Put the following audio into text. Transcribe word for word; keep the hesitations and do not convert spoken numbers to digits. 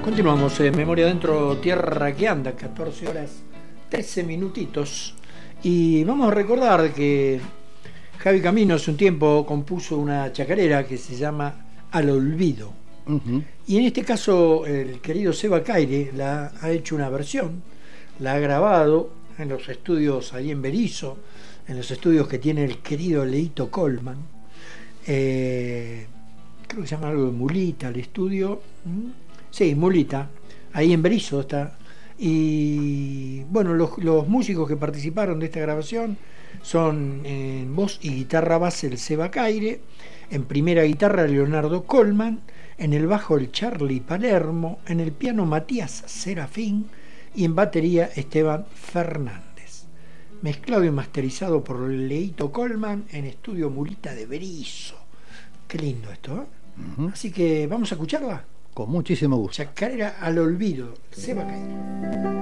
Continuamos en Memoria Adentro, Tierra que Anda, catorce horas, trece minutitos. Y vamos a recordar que Javi Camino hace un tiempo compuso una chacarera que se llama Al Olvido. Uh-huh. Y en este caso el querido Seba Caire la ha hecho una versión, la ha grabado en los estudios ahí en Berisso, en los estudios que tiene el querido Leito Colman. Eh, creo que se llama algo de Mulita, el estudio. ¿Mm? Sí, Mulita, ahí en Berisso está. Y bueno, los, los músicos que participaron de esta grabación son en voz y guitarra base el Seba Caire, en primera guitarra Leonardo Colman, en el bajo el Charlie Palermo, en el piano Matías Serafín y en batería Esteban Fernández. Mezclado y masterizado por Leito Colman en estudio Mulita de Berisso. Qué lindo esto, ¿eh? Uh-huh. Así que vamos a escucharla. Con muchísimo gusto. Chacarera al Olvido, Seba Caire.